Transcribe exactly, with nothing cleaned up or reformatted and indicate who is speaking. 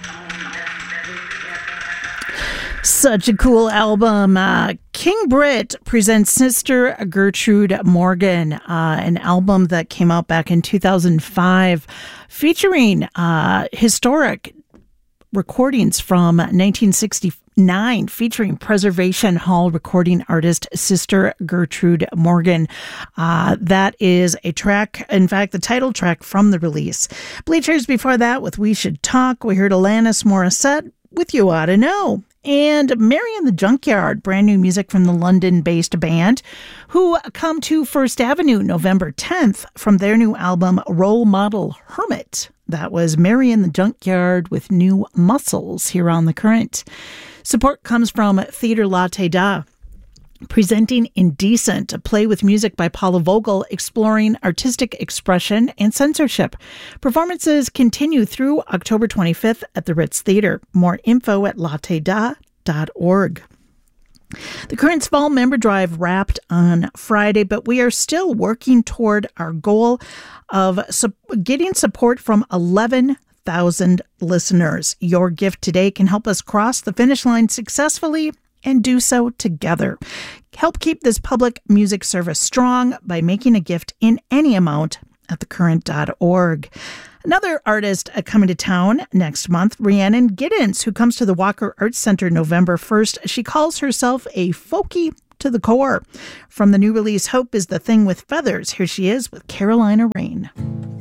Speaker 1: Such a cool album. Uh, King Britt presents Sister Gertrude Morgan, uh, an album that came out back in two thousand five, featuring uh, historic recordings from nineteen sixty-nine, featuring Preservation Hall recording artist Sister Gertrude Morgan. Uh, that is a track, in fact, the title track from the release. Bleachers before that with We Should Talk. We heard Alanis Morissette with You Oughta Know. And Mary in the Junkyard, brand new music from the London-based band, who come to First Avenue November tenth from their new album, Role Model Hermit. That was Mary in the Junkyard with New Muscles here on The Current. Support comes from Theatre Latte Da, presenting Indecent, a play with music by Paula Vogel exploring artistic expression and censorship. Performances continue through October twenty-fifth at the Ritz Theatre. More info at latte da dot org. The Current's Fall Member Drive wrapped on Friday, but we are still working toward our goal of su- getting support from eleven thousand listeners. Your gift today can help us cross the finish line successfully and do so together. Help keep this public music service strong by making a gift in any amount at the current dot org. Another artist coming to town next month, Rhiannon Giddens, who comes to the Walker Arts Center November first. She calls herself a folkie to the core. From the new release, Hope is the Thing with Feathers, here she is with Carolina Rain.